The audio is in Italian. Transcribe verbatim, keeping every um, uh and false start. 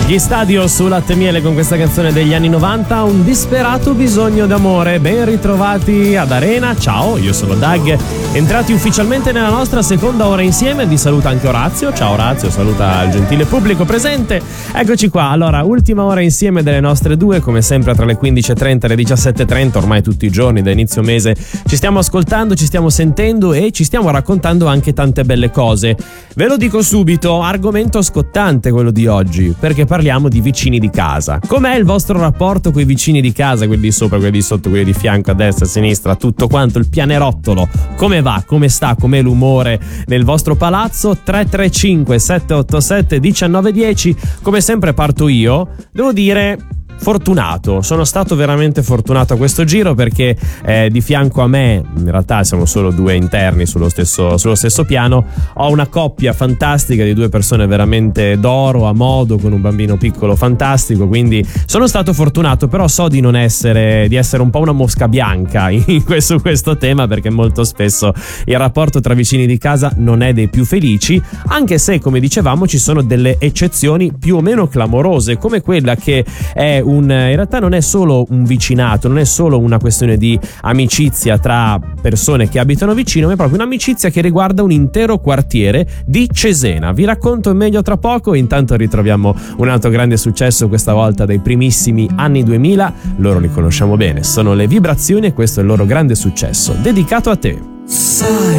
Gli Stadio su Latte e Miele con questa canzone degli anni novanta, Un disperato bisogno d'amore. Ben ritrovati ad Arena, ciao, io sono Doug, entrati ufficialmente nella nostra seconda ora insieme. Vi saluta anche Orazio, ciao Orazio, saluta il gentile pubblico presente. Eccoci qua, allora, ultima ora insieme delle nostre due, come sempre tra le quindici e trenta e le diciassette e trenta, ormai tutti i giorni da inizio mese ci stiamo ascoltando, ci stiamo sentendo e ci stiamo raccontando anche tante belle cose. Ve lo dico subito, argomento scottante quello di oggi, perché parliamo di vicini di casa. Com'è il vostro rapporto con i vicini di casa, quelli di sopra, quelli di sotto, quelli di fianco, a destra, a sinistra, tutto quanto, il pianerottolo? Come va? Come sta? Com'è l'umore nel vostro palazzo? tre tre cinque sette otto sette uno nove uno zero. Come sempre parto io. Devo dire fortunato, sono stato veramente fortunato a questo giro, perché eh, di fianco a me, in realtà siamo solo due interni sullo stesso, sullo stesso piano, ho una coppia fantastica di due persone veramente d'oro, a modo, con un bambino piccolo fantastico, quindi sono stato fortunato. Però so di non essere, di essere un po' una mosca bianca in questo, questo tema, perché molto spesso il rapporto tra vicini di casa non è dei più felici, anche se, come dicevamo, ci sono delle eccezioni più o meno clamorose, come quella che è un, in realtà non è solo un vicinato, non è solo una questione di amicizia tra persone che abitano vicino, ma è proprio un'amicizia che riguarda un intero quartiere di Cesena. Vi racconto in meglio tra poco. Intanto ritroviamo un altro grande successo, questa volta dai primissimi anni duemila. Loro li conosciamo bene, sono le Vibrazioni, e questo è il loro grande successo dedicato a te. Sai